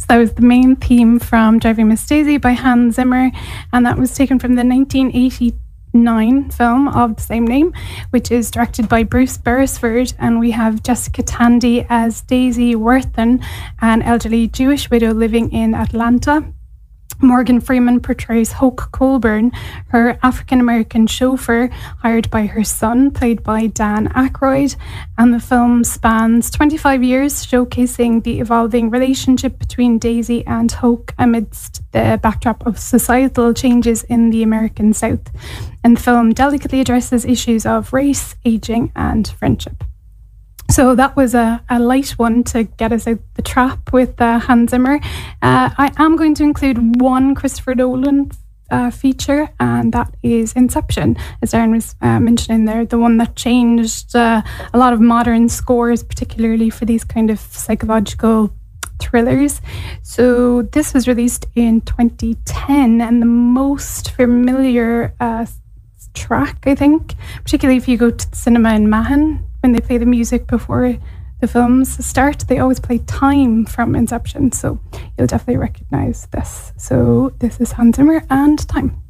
So that was the main theme from Driving Miss Daisy by Hans Zimmer, and that was taken from the 1989 film of the same name, which is directed by Bruce Beresford, and we have Jessica Tandy as Daisy Worthen, an elderly Jewish widow living in Atlanta. Morgan Freeman portrays Hoke Colburn, her African-American chauffeur hired by her son, played by Dan Aykroyd, and the film spans 25 years, showcasing the evolving relationship between Daisy and Hoke amidst the backdrop of societal changes in the American South. And the film delicately addresses issues of race, aging, and friendship. So that was a light one to get us out the trap with Hans Zimmer. I am going to include one Christopher Nolan feature, and that is Inception, as Darren was mentioning there, the one that changed a lot of modern scores, particularly for these kind of psychological thrillers. So this was released in 2010, and the most familiar track, I think, particularly if you go to the cinema in Mahon, when they play the music before the films start, they always play Time from Inception, so you'll definitely recognise this. So this is Hans Zimmer and Time.